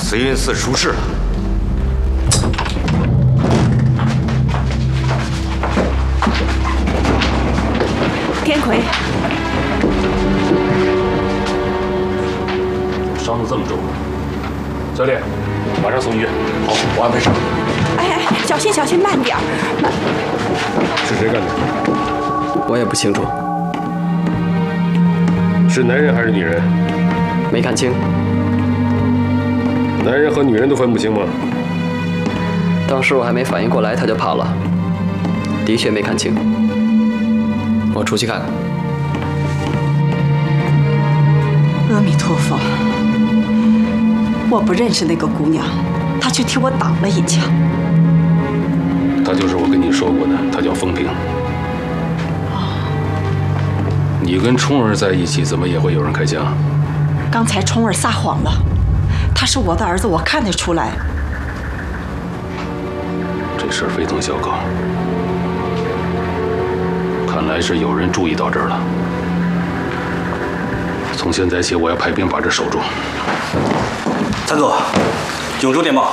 慈云寺出事了。 天魁， 伤得这么重，教练，马上送医院。好，我安排上。 哎，小心小心，慢点儿。 是谁干的？ 我也不清楚， 是男人还是女人？ 没看清。 男人和女人都分不清吗？ 当时我还没反应过来，他就跑了，的确没看清。我出去看看。 阿弥陀佛，我不认识那个姑娘，她却替我挡了一枪。 她就是我跟你说过的，她叫风平。你跟冲儿在一起，怎么也会有人开枪？ 刚才冲儿撒谎了，他是我的儿子，我看得出来。 这事儿非同小可，看来是有人注意到这儿了。从现在起，我要派兵把这守住。 参座，永州电报。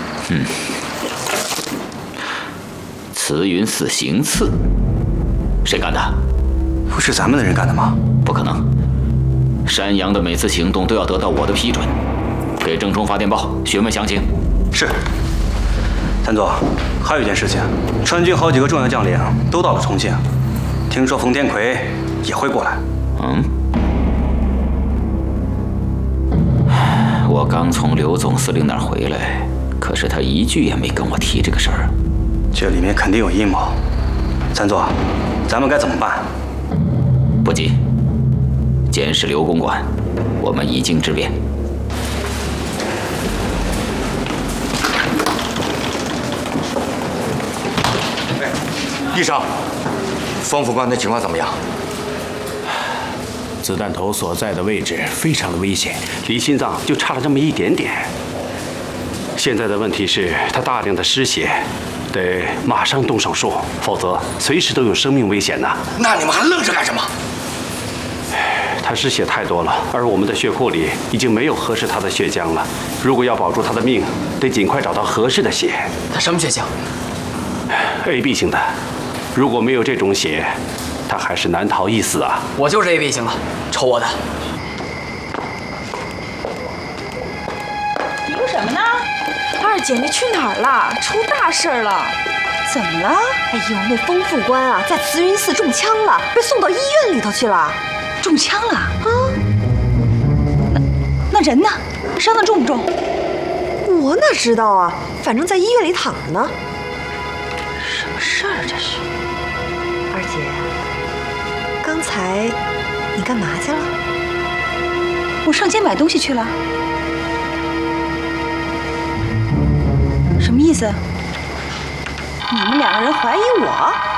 慈云寺行刺，谁干的？ 不是咱们的人干的吗？ 不可能，山阳的每次行动都要得到我的批准。给郑冲发电报，询问详情。 是。参座，还有一件事情，川军好几个重要将领都到了重庆，听说冯天魁也会过来。 我刚从刘总司令那儿回来，可是他一句也没跟我提这个事儿。 这里面肯定有阴谋。参座，咱们该怎么办？ 不急，监视刘公馆，我们以静制变。 医生，冯副官的情况怎么样？ 子弹头所在的位置非常的危险，离心脏就差了这么一点点。现在的问题是，他大量的失血，得马上动手术，否则随时都有生命危险呐。 那你们还愣着干什么？ 他失血太多了，而我们的血库里已经没有合适他的血浆了。如果要保住他的命，得尽快找到合适的血。 他什么血型 ？AB 型的。如果没有这种血，他还是难逃一死啊！ 我就是 AB 型了，瞅我的！ 急什么呢？二姐，你去哪儿了？出大事了！怎么了？ 哎呦，那风副官啊，在慈云寺中枪了，被送到医院里头去了。 中枪了？啊？那人呢？伤得重不重？ 我哪知道啊，反正在医院里躺着呢。 什么事儿这是？ 二姐，刚才你干嘛去了？ 我上街买东西去了。什么意思？你们两个人怀疑我？